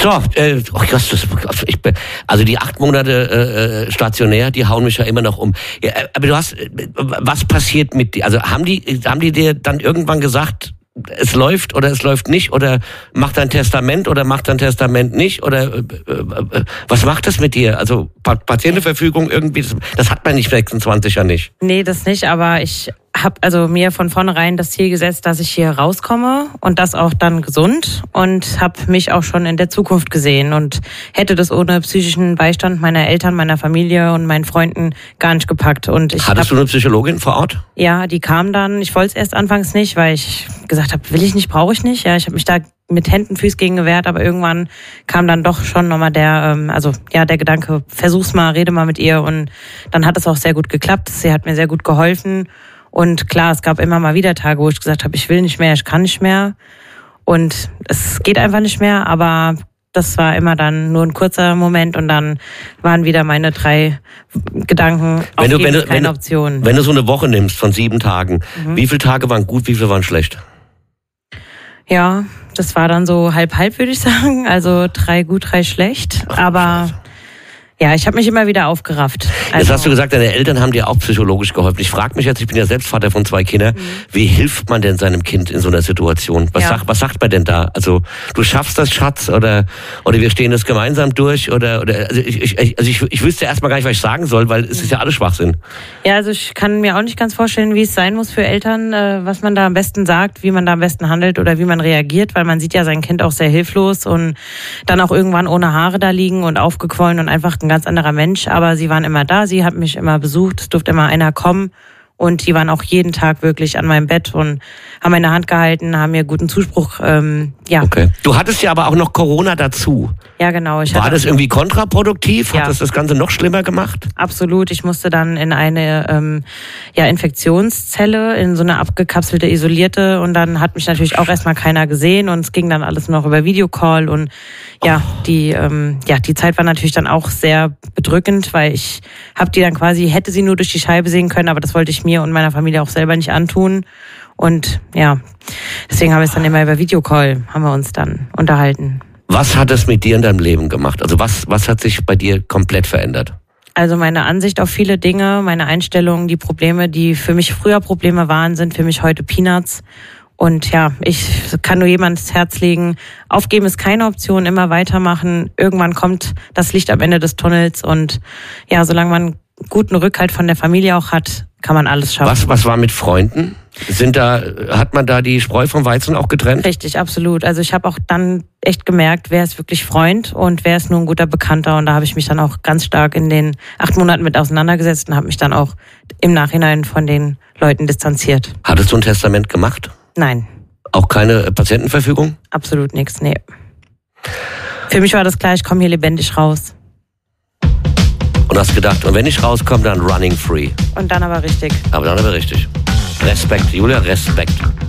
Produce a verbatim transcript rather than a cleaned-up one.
So, äh, oh Gott, das, ich, also die acht Monate äh, stationär, die hauen mich ja immer noch um. Ja, aber du hast, äh, was passiert mit dir? Also haben die, haben die dir dann irgendwann gesagt, es läuft oder es läuft nicht, oder macht ein Testament oder macht ein Testament nicht, oder äh, äh, was macht das mit dir? Also Patientenverfügung irgendwie, das, das hat man nicht sechsundzwanzig ja nicht. Nee, das nicht, aber ich habe also mir von vornherein das Ziel gesetzt, dass ich hier rauskomme und das auch dann gesund, und habe mich auch schon in der Zukunft gesehen und hätte das ohne psychischen Beistand meiner Eltern, meiner Familie und meinen Freunden gar nicht gepackt. Und ich Hattest hab, du eine Psychologin vor Ort? Ja, die kam dann. Ich wollte es erst anfangs nicht, weil ich gesagt habe, will ich nicht, brauche ich nicht. Ja, ich habe mich da mit Händen, Füßen gegen gewehrt, aber irgendwann kam dann doch schon nochmal der, also ja, der Gedanke, versuch's mal, rede mal mit ihr, und dann hat es auch sehr gut geklappt. Sie hat mir sehr gut geholfen. Und klar, es gab immer mal wieder Tage, wo ich gesagt habe, ich will nicht mehr, ich kann nicht mehr. Und es geht einfach nicht mehr, aber das war immer dann nur ein kurzer Moment, und dann waren wieder meine drei Gedanken, wenn du, auf wenn du, keine wenn du, Option. Wenn du so eine Woche nimmst von sieben Tagen, mhm. wie viele Tage waren gut, wie viele waren schlecht? Ja, das war dann so halb-halb, würde ich sagen. Also drei gut, drei schlecht. Ach, aber ja, ich habe mich immer wieder aufgerafft. Also, jetzt hast du gesagt, deine Eltern haben dir auch psychologisch geholfen. Ich frage mich jetzt, ich bin ja selbst Vater von zwei Kindern, mhm. wie hilft man denn seinem Kind in so einer Situation? Was, ja. sagt, was sagt man denn da? Also du schaffst das, Schatz, oder oder wir stehen das gemeinsam durch, oder oder also ich, ich, also ich, ich wüsste erstmal gar nicht, was ich sagen soll, weil es ist ja alles Schwachsinn. Ja, also ich kann mir auch nicht ganz vorstellen, wie es sein muss für Eltern, was man da am besten sagt, wie man da am besten handelt oder wie man reagiert, weil man sieht ja sein Kind auch sehr hilflos und dann auch irgendwann ohne Haare da liegen und aufgequollen und einfach ein ganz anderer Mensch. Aber sie waren immer da, sie hat mich immer besucht, es durfte immer einer kommen, und die waren auch jeden Tag wirklich an meinem Bett und haben meine Hand gehalten, haben mir guten Zuspruch, ähm, ja. Okay. Du hattest ja aber auch noch Corona dazu. Ja, genau. Ich War hatte das irgendwie kontraproduktiv? Hat ja. das das Ganze noch schlimmer gemacht? Absolut. Ich musste dann in eine ähm, ja, Infektionszelle, in so eine abgekapselte, isolierte, und dann hat mich natürlich auch erstmal keiner gesehen, und es ging dann alles noch über Videocall, und ja, oh. die ähm, ja die Zeit war natürlich dann auch sehr bedrückend, weil ich habe die dann quasi, hätte sie nur durch die Scheibe sehen können, aber das wollte ich mir und meiner Familie auch selber nicht antun. Und ja, deswegen haben wir es dann immer über Videocall, haben wir uns dann unterhalten. Was hat es mit dir in deinem Leben gemacht? Also was, was hat sich bei dir komplett verändert? Also meine Ansicht auf viele Dinge, meine Einstellung, die Probleme, die für mich früher Probleme waren, sind für mich heute Peanuts. Und ja, ich kann nur jemand ins Herz legen, aufgeben ist keine Option, immer weitermachen. Irgendwann kommt das Licht am Ende des Tunnels, und ja, solange man guten Rückhalt von der Familie auch hat, kann man alles schaffen. Was, was war mit Freunden? Sind da, hat man da die Spreu vom Weizen auch getrennt? Richtig, absolut. Also ich habe auch dann echt gemerkt, wer ist wirklich Freund und wer ist nur ein guter Bekannter. Und da habe ich mich dann auch ganz stark in den acht Monaten mit auseinandergesetzt und habe mich dann auch im Nachhinein von den Leuten distanziert. Hattest du ein Testament gemacht? Nein. Auch keine Patientenverfügung? Absolut nichts, nee. Für mich war das klar, ich komme hier lebendig raus. Und hast gedacht, und wenn ich rauskomme, dann running free. Und dann aber richtig. Aber dann aber richtig. Respekt, Julia, Respekt.